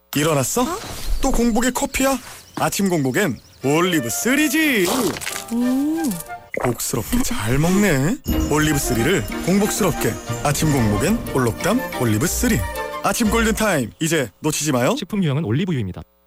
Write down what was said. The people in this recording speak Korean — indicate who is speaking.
Speaker 1: 일어났어? 또 공복에 커피야? 아침 공복엔 올리브3지. 복스럽게 잘 먹네. 올리브3를 공복스럽게. 아침 공복엔 올록담 올리브3. 아침 골든타임, 이제 놓치지 마요.
Speaker 2: 식품 유형은 올리브유입니다.